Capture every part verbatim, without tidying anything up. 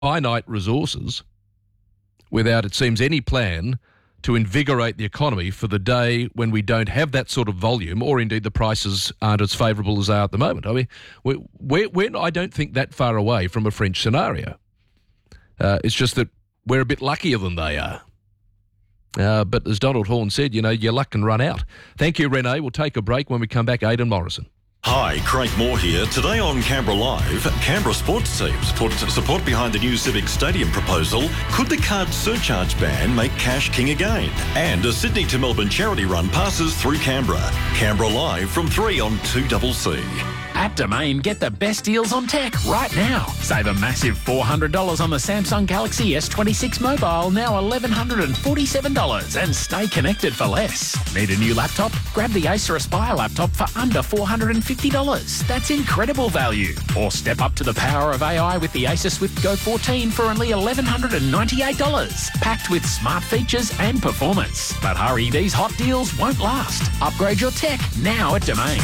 finite resources without, it seems, any plan to invigorate the economy for the day when we don't have that sort of volume, or indeed the prices aren't as favourable as they are at the moment. I mean, we're, we're, we're I don't think that far away from a French scenario. Uh, it's just that we're a bit luckier than they are. Uh, but as Donald Horne said, you know, your luck can run out. Thank you, Renee. We'll take a break. When we come back, Aidan Morrison. Hi, Craig Moore here. Today on Canberra Live, Canberra sports teams put support behind the new Civic Stadium proposal. Could the card surcharge ban make cash king again? And a Sydney to Melbourne charity run passes through Canberra. Canberra Live from three on two C C. At Domain, get the best deals on tech right now. Save a massive four hundred dollars on the Samsung Galaxy S twenty-six mobile, now one thousand one hundred forty-seven dollars, and stay connected for less. Need a new laptop? Grab the Acer Aspire laptop for under four hundred fifty dollars. That's incredible value. Or step up to the power of A I with the Acer Swift Go fourteen for only one thousand one hundred ninety-eight dollars. Packed with smart features and performance. But hurry, these hot deals won't last. Upgrade your tech now at Domain.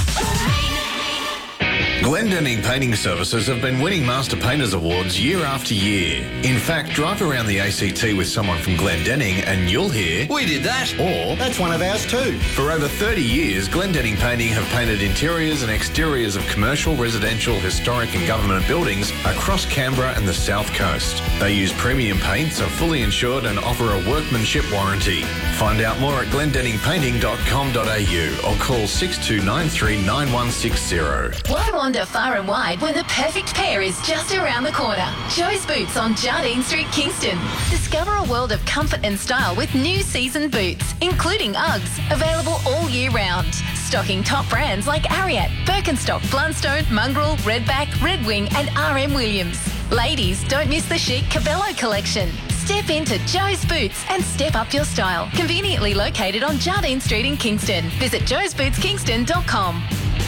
Glendenning Painting Services have been winning Master Painters Awards year after year. In fact, drive around the A C T with someone from Glendenning and you'll hear, "We did that," or "That's one of ours too." For over thirty years, Glendenning Painting have painted interiors and exteriors of commercial, residential, historic and government buildings across Canberra and the South Coast. They use premium paints, are fully insured and offer a workmanship warranty. Find out more at glendenning painting dot com dot a u or call six two nine three nine one six zero. Why wander far and wide when the perfect pair is just around the corner? Joe's Boots on Jardine Street, Kingston. Discover a world of comfort and style with new season boots, including Uggs, available all year round. Stocking top brands like Ariat, Birkenstock, Blundstone, Mongrel, Redback, Red Wing and R M Williams. Ladies, don't miss the chic Cabello collection. Step into Joe's Boots and step up your style. Conveniently located on Jardine Street in Kingston. Visit joes boots kingston dot com.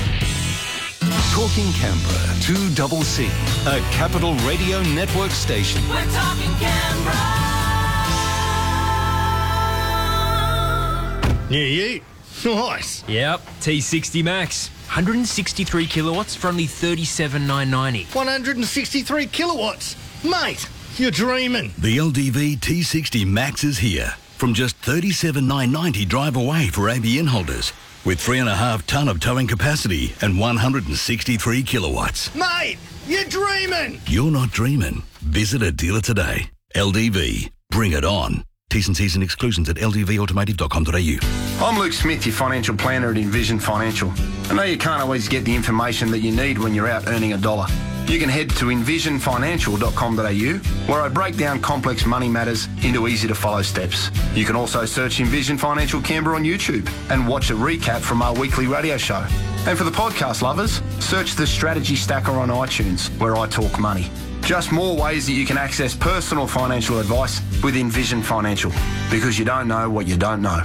Talking Canberra, two C C, a Capital Radio Network station. We're talking Canberra. Yeah, yeah. Nice. Yep, T sixty Max. one hundred sixty-three kilowatts for only thirty-seven thousand nine hundred ninety. one hundred sixty-three kilowatts. Mate, you're dreaming. The L D V T sixty Max is here. From just thirty-seven thousand nine hundred ninety drive away for A B N holders. With three and a half tonne of towing capacity and one hundred sixty-three kilowatts. Mate, you're dreaming. You're not dreaming. Visit a dealer today. L D V. Bring it on. T's and C's and exclusions at l d v automotive dot com dot a u. I'm Luke Smith, your financial planner at Envision Financial. I know you can't always get the information that you need when you're out earning a dollar. You can head to envision financial dot com dot a u, where I break down complex money matters into easy-to-follow steps. You can also search Envision Financial Canberra on YouTube and watch a recap from our weekly radio show. And for the podcast lovers, search the Strategy Stacker on iTunes, where I talk money. Just more ways that you can access personal financial advice with Envision Financial, because you don't know what you don't know.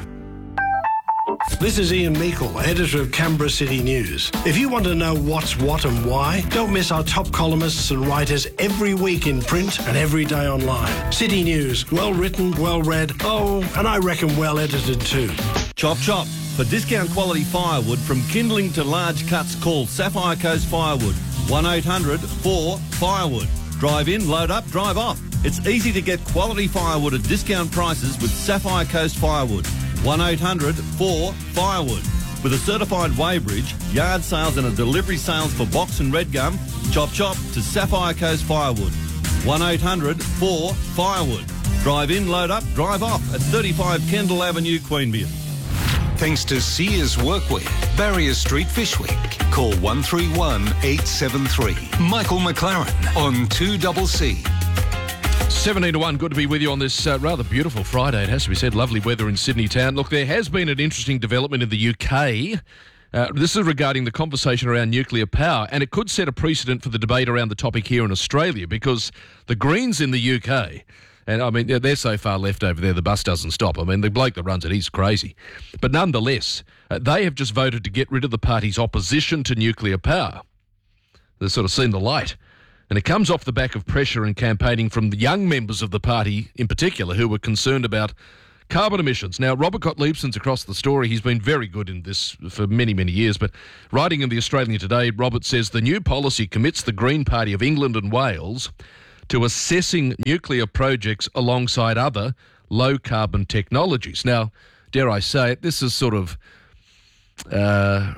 This is Ian Meikle, editor of Canberra City News. If you want to know what's what and why, don't miss our top columnists and writers every week in print and every day online. City News, well written, well read, oh, and I reckon well edited too. Chop chop. For discount quality firewood from kindling to large cuts, call Sapphire Coast Firewood. one eight hundred four firewood. Drive in, load up, drive off. It's easy to get quality firewood at discount prices with Sapphire Coast Firewood. one eight hundred four firewood. With a certified weighbridge, yard sales and a delivery sales for box and red gum, chop chop to Sapphire Coast Firewood. one eight hundred four firewood. Drive in, load up, drive off at thirty-five Kendall Avenue, Queanbeyan. Thanks to Sears Workwear, Barrier Street Fish Week. Call one three one eight seven three. Michael McLaren on two C C. seventeen to one, good to be with you on this uh, rather beautiful Friday. It has to be said, lovely weather in Sydney town. Look, there has been an interesting development in the U K. Uh, this is regarding the conversation around nuclear power, and it could set a precedent for the debate around the topic here in Australia, because the Greens in the U K, and I mean, they're so far left over there, the bus doesn't stop. I mean, the bloke that runs it, he's crazy. But nonetheless, uh, they have just voted to get rid of the party's opposition to nuclear power. They've sort of seen the light. And it comes off the back of pressure and campaigning from the young members of the party in particular, who were concerned about carbon emissions. Now, Robert Gottliebsen's across the story. He's been very good in this for many, many years. But writing in the Australian Today, Robert says the new policy commits the Green Party of England and Wales to assessing nuclear projects alongside other low-carbon technologies. Now, dare I say it, this is sort of uh,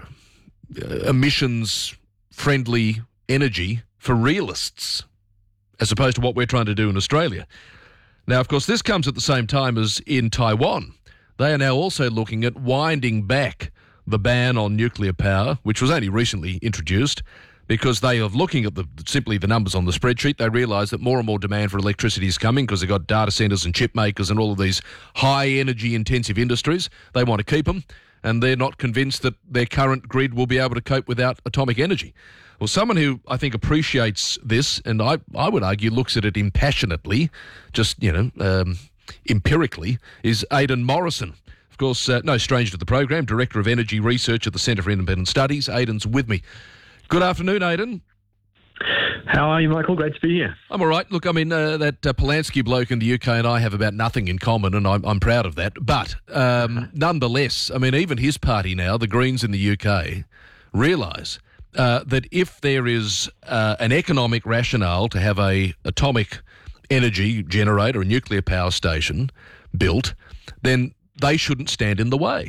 emissions-friendly energy for realists, as opposed to what we're trying to do in Australia. Now, of course, this comes at the same time as in Taiwan. They are now also looking at winding back the ban on nuclear power, which was only recently introduced, because they are looking at the simply the numbers on the spreadsheet. They realise that more and more demand for electricity is coming because they've got data centres and chip makers and all of these high energy intensive industries. They want to keep them, and they're not convinced that their current grid will be able to cope without atomic energy. Well, someone who I think appreciates this, and I, I would argue looks at it impassionately, just, you know, um, empirically, is Aidan Morrison. Of course, uh, no stranger to the program, Director of Energy Research at the Centre for Independent Studies. Aidan's with me. Good afternoon, Aidan. How are you, Michael? Great to be here. I'm all right. Look, I mean, uh, that uh, Polanski bloke in the U K and I have about nothing in common, and I'm, I'm proud of that. But um, nonetheless, I mean, even his party now, the Greens in the U K, realise uh, that if there is uh, an economic rationale to have a atomic energy generator, a nuclear power station built, then they shouldn't stand in the way.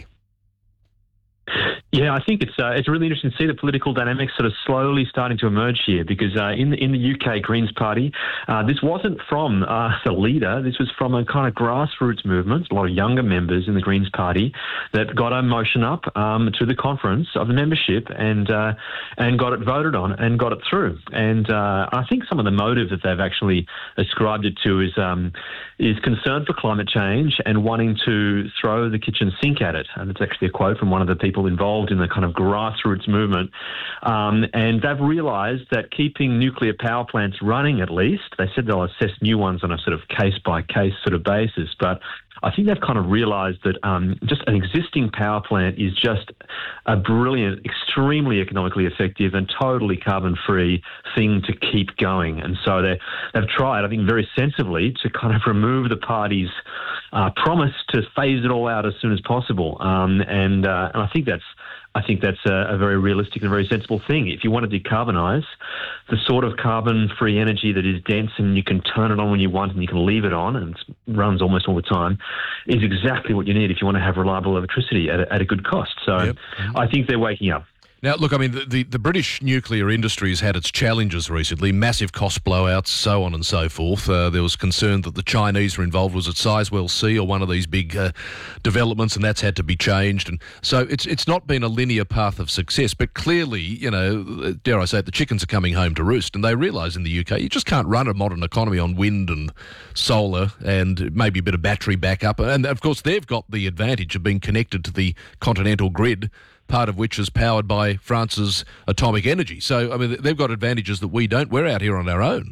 Yeah, I think it's uh, it's really interesting to see the political dynamics sort of slowly starting to emerge here, because uh, in the in the U K Greens Party, uh, this wasn't from uh, the leader. This was from a kind of grassroots movement, a lot of younger members in the Greens Party that got a motion up um, to the conference of the membership and uh, and got it voted on and got it through. And uh, I think some of the motive that they've actually ascribed it to is um, is concern for climate change and wanting to throw the kitchen sink at it. And it's actually a quote from one of the people involved in the kind of grassroots movement. Um, and they've realised that keeping nuclear power plants running, at least, they said they'll assess new ones on a sort of case-by-case sort of basis, but I think they've kind of realised that um, just an existing power plant is just a brilliant, extremely economically effective and totally carbon-free thing to keep going. And so they, they've tried, I think very sensibly, to kind of remove the party's uh, promise to phase it all out as soon as possible. Um, and, uh, and I think that's I think that's a, a very realistic and very sensible thing. If you want to decarbonise, the sort of carbon-free energy that is dense and you can turn it on when you want and you can leave it on and it runs almost all the time is exactly what you need if you want to have reliable electricity at a, at a good cost. So yep. I think they're waking up. Now, look, I mean, the, the, the British nuclear industry has had its challenges recently, massive cost blowouts, so on and so forth. Uh, there was concern that the Chinese were involved. Was it Sizewell C or one of these big uh, developments, and that's had to be changed. And so it's it's not been a linear path of success, but clearly, you know, dare I say it, the chickens are coming home to roost, and they realise in the U K you just can't run a modern economy on wind and solar and maybe a bit of battery backup. And, of course, they've got the advantage of being connected to the continental grid, part of which is powered by France's atomic energy. So, I mean, they've got advantages that we don't. We're out here on our own.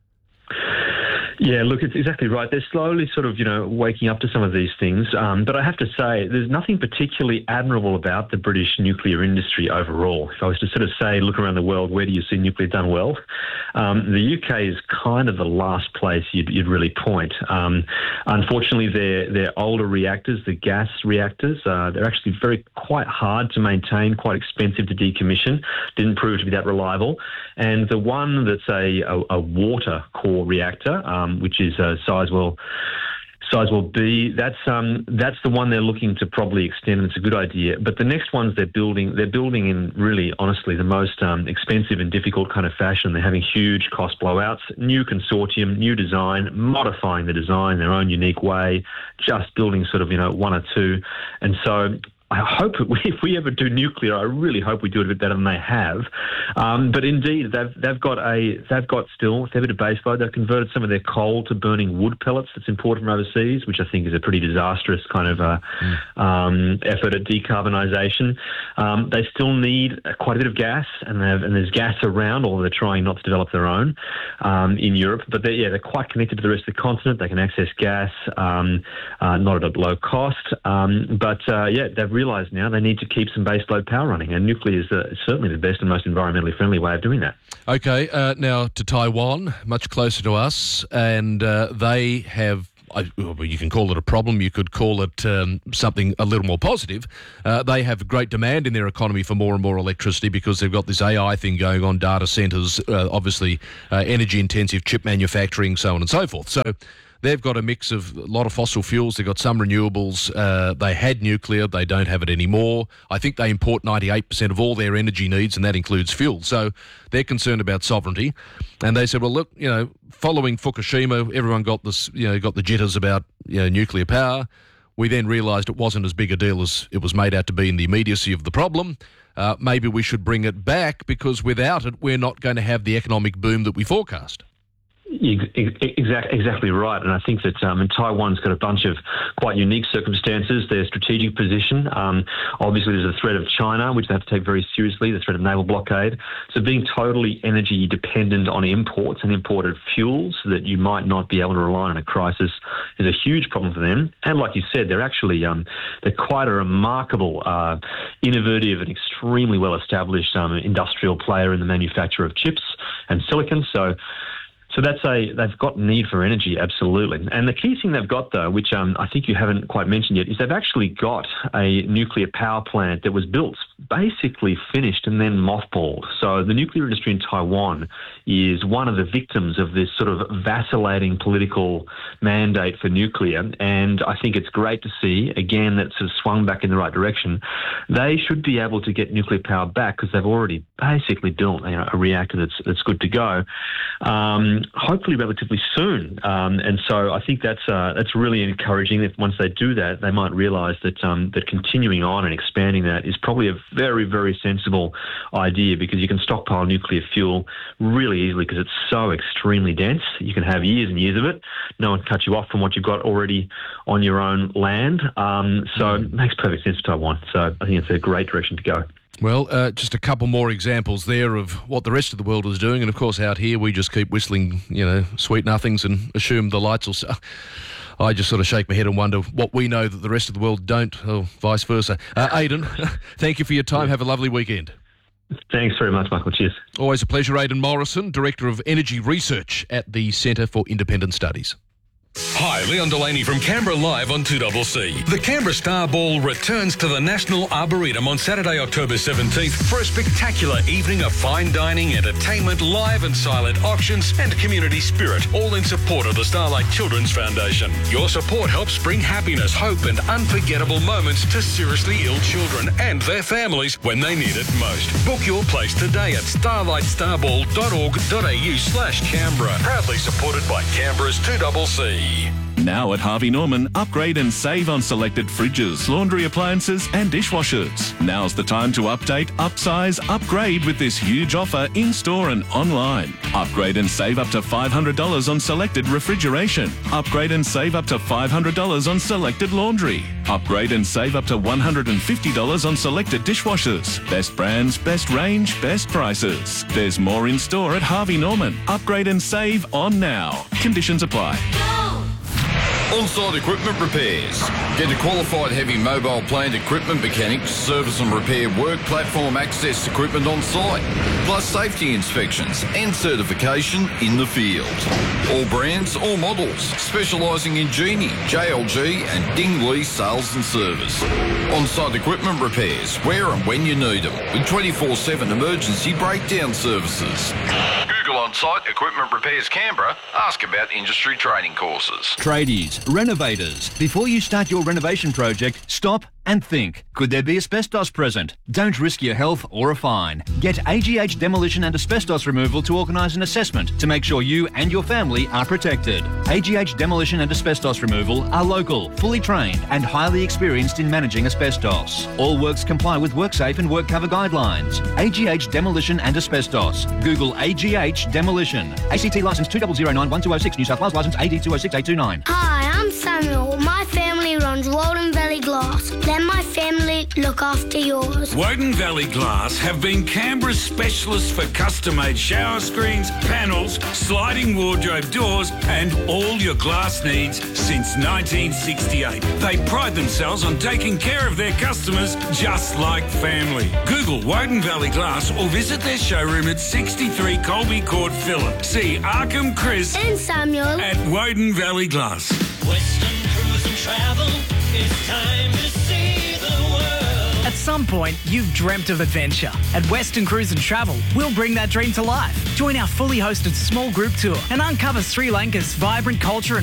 Yeah, look, it's exactly right. They're slowly sort of, you know, waking up to some of these things. Um, but I have to say, there's nothing particularly admirable about the British nuclear industry overall. If I was to sort of say, look around the world, where do you see nuclear done well? Um, the U K is kind of the last place you'd, you'd really point. Um, unfortunately, they're, they're older reactors, the gas reactors. Uh, they're actually very quite hard to maintain, quite expensive to decommission. Didn't prove to be that reliable. And the one that's a, a, a water core reactor, um, which is uh, Sizewell Sizewell B. That's um, that's the one they're looking to probably extend, and it's a good idea. But the next ones they're building, they're building in really, honestly, the most um, expensive and difficult kind of fashion. They're having huge cost blowouts, new consortium, new design, modifying the design their own unique way, just building sort of, you know, one or two. And so I hope if we ever do nuclear, I really hope we do it a bit better than they have. Um, but indeed, they've they've got a they've got still a fair bit of baseload. They've converted some of their coal to burning wood pellets that's imported from overseas, which I think is a pretty disastrous kind of uh, mm. um, effort at decarbonisation. Um, they still need quite a bit of gas, and, and there's gas around, although they're trying not to develop their own um, in Europe. But they're, yeah, they're quite connected to the rest of the continent. They can access gas, um, uh, not at a low cost. Um, but uh, yeah, they've really realised now they need to keep some baseload power running, and nuclear is uh, certainly the best and most environmentally friendly way of doing that. Okay, uh, now to Taiwan, much closer to us, and uh, they have, I, well, you can call it a problem, you could call it um, something a little more positive. Uh, they have great demand in their economy for more and more electricity because they've got this A I thing going on, data centres, uh, obviously uh, energy-intensive chip manufacturing, so on and so forth. So they've got a mix of a lot of fossil fuels. They've got some renewables. Uh, they had nuclear. They don't have it anymore. I think they import ninety-eight percent of all their energy needs, and that includes fuel. So they're concerned about sovereignty. And they said, well, look, you know, following Fukushima, everyone got this, you know, got the jitters about, you know, nuclear power. We then realised it wasn't as big a deal as it was made out to be in the immediacy of the problem. Uh, maybe we should bring it back because without it, we're not going to have the economic boom that we forecast. Exactly, exactly right. And I think that um, Taiwan's got a bunch of quite unique circumstances. Their strategic position, um, obviously there's a threat of China, which they have to take very seriously, the threat of naval blockade. So being totally energy dependent on imports and imported fuels that you might not be able to rely on in a crisis is a huge problem for them. And like you said, they're actually, um, they're quite a remarkable, uh, innovative and extremely well-established um, industrial player in the manufacture of chips and silicon. So So that's a, they've got need for energy, absolutely. And the key thing they've got, though, which um, I think you haven't quite mentioned yet, is they've actually got a nuclear power plant that was built, basically finished and then mothballed. So the nuclear industry in Taiwan is one of the victims of this sort of vacillating political mandate for nuclear. And I think it's great to see, again, that sort of swung back in the right direction. They should be able to get nuclear power back because they've already basically built, you know, a reactor that's, that's good to go. Um, hopefully relatively soon. Um, and so I think that's uh, that's really encouraging. If once they do that, they might realise that um, that continuing on and expanding that is probably a very, very sensible idea because you can stockpile nuclear fuel really easily because it's so extremely dense. You can have years and years of it. No one cuts you off from what you've got already on your own land. Um, so it makes perfect sense for Taiwan. So I think it's a great direction to go. Well, uh, just a couple more examples there of what the rest of the world is doing. And, of course, out here we just keep whistling, you know, sweet nothings and assume the lights will... S- I just sort of shake my head and wonder what we know that the rest of the world don't, or vice versa. Uh, Aidan, thank you for your time. Have a lovely weekend. Thanks very much, Michael. Cheers. Always a pleasure. Aidan Morrison, Director of Energy Research at the Centre for Independent Studies. Hi, Leon Delaney from Canberra Live on two C C. The Canberra Star Ball returns to the National Arboretum on Saturday, October seventeenth for a spectacular evening of fine dining, entertainment, live and silent auctions and community spirit, all in support of the Starlight Children's Foundation. Your support helps bring happiness, hope and unforgettable moments to seriously ill children and their families when they need it most. Book your place today at starlight starball dot org dot a u slash Canberra. Proudly supported by Canberra's two C C. Now at Harvey Norman, upgrade and save on selected fridges, laundry appliances and dishwashers. Now's the time to update, upsize, upgrade with this huge offer in-store and online. Upgrade and save up to five hundred dollars on selected refrigeration. Upgrade and save up to five hundred dollars on selected laundry. Upgrade and save up to one hundred fifty dollars on selected dishwashers. Best brands, best range, best prices. There's more in store at Harvey Norman. Upgrade and save on now. Conditions apply. On-site equipment repairs. Get a qualified heavy mobile plant equipment mechanic to service and repair work platform access equipment on site, plus safety inspections and certification in the field. All brands, all models, specialising in Genie, J L G and Dingley sales and service. On-site equipment repairs, where and when you need them, with twenty-four seven emergency breakdown services. Google On-Site Equipment Repairs Canberra. Ask about industry training courses. Tradies, renovators. Before you start your renovation project, stop and think. Could there be asbestos present? Don't risk your health or a fine. Get A G H Demolition and Asbestos Removal to organise an assessment to make sure you and your family are protected. A G H Demolition and Asbestos Removal are local, fully trained and highly experienced in managing asbestos. All works comply with WorkSafe and WorkCover guidelines. A G H Demolition and Asbestos. Google A G H Demolition. A C T licence two zero zero nine one two zero six, New South Wales licence A D two zero six eight two nine. Hi, I'm Samuel. My family runs Walden Valley Glass. Let my family look after yours. Woden Valley Glass have been Canberra's specialists for custom-made shower screens, panels, sliding wardrobe doors and all your glass needs since nineteen sixty-eight. They pride themselves on taking care of their customers just like family. Google Woden Valley Glass or visit their showroom at sixty-three Colby Court, Phillip. See Arkham, Chris and Samuel at Woden Valley Glass. Western Cruise and Travel, it's time to see the world. At some point, you've dreamt of adventure. At Western Cruise and Travel, we'll bring that dream to life. Join our fully hosted small group tour and uncover Sri Lanka's vibrant culture and